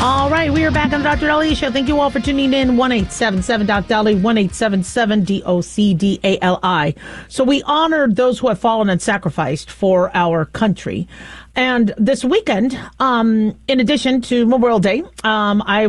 All right, we are back on the Dr. Dali Show. Thank you all for tuning in. 1-877-DOC-DALI, 1-877-DOC-DALI. So we honored those who have fallen and sacrificed for our country. And this weekend, in addition to Memorial Day, I